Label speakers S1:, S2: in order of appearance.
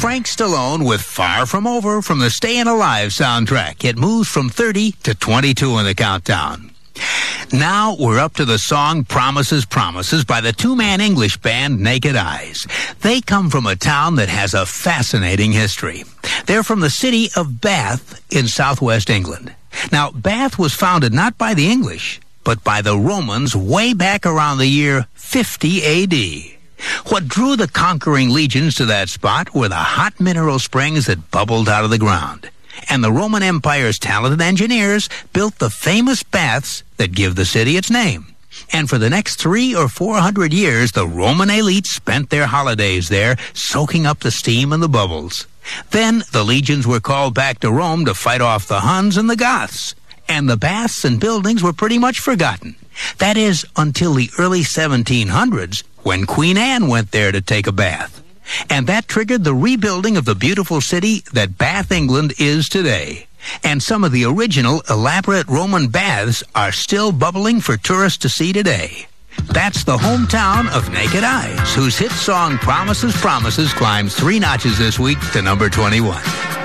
S1: Frank Stallone with Far From Over from the Stayin' Alive soundtrack. It moves from 30 to 22 in the countdown. Now we're up to the song Promises, Promises by the two-man English band Naked Eyes. They come from a town that has a fascinating history. They're from the city of Bath in southwest England. Now, Bath was founded not by the English, but by the Romans way back around the year 50 A.D. What drew the conquering legions to that spot were the hot mineral springs that bubbled out of the ground. And the Roman Empire's talented engineers built the famous baths that give the city its name. And for the next 300 or 400 years, the Roman elite spent their holidays there, soaking up the steam and the bubbles. Then the legions were called back to Rome to fight off the Huns and the Goths. And the baths and buildings were pretty much forgotten. That is, until the early 1700s, when Queen Anne went there to take a bath. And that triggered the rebuilding of the beautiful city that Bath, England is today. And some of the original elaborate Roman baths are still bubbling for tourists to see today. That's the hometown of Naked Eyes, whose hit song Promises, Promises climbs 3 notches this week to number 21.